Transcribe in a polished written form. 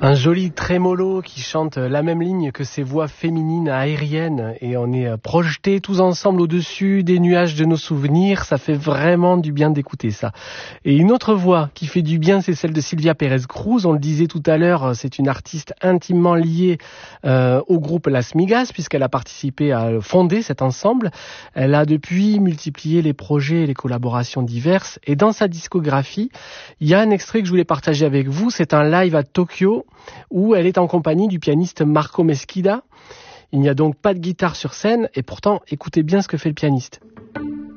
Un joli trémolo qui chante la même ligne que ces voix féminines aériennes et on est projetés tous ensemble au-dessus des nuages de nos souvenirs. Ça fait vraiment du bien d'écouter ça. Et une autre voix qui fait du bien, c'est celle de Sylvia Pérez-Cruz. On le disait tout à l'heure, c'est une artiste intimement liée au groupe Las Migas puisqu'elle a participé à fonder cet ensemble. Elle a depuis multiplié les projets et les collaborations diverses. Et dans sa discographie, il y a un extrait que je voulais partager avec vous. C'est un live à Tokyo où elle est en compagnie du pianiste Marco Mesquida. Il n'y a donc pas de guitare sur scène et pourtant, écoutez bien ce que fait le pianiste.